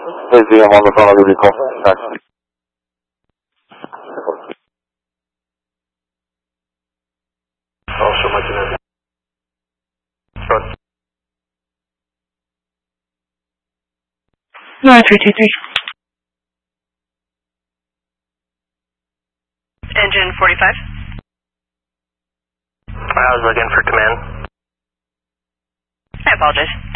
Busy, I'm on the phone, I'll give you a call. Taxi. Also, much in 9323. Engine 45. I was looking for command. I apologize.